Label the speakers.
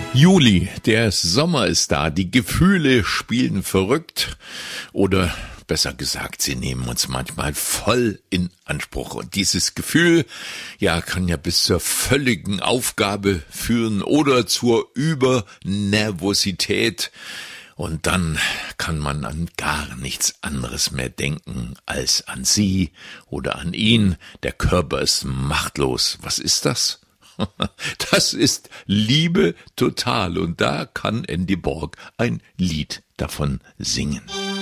Speaker 1: Juli, der Sommer ist da, die Gefühle spielen verrückt oder besser gesagt, sie nehmen uns manchmal voll in Anspruch. Und dieses Gefühl, ja, kann ja bis zur völligen Aufgabe führen oder zur Übernervosität. Und dann kann man an gar nichts anderes mehr denken als an sie oder an ihn. Der Körper ist machtlos. Was ist das? Das ist Liebe total und da kann Andy Borg ein Lied davon singen.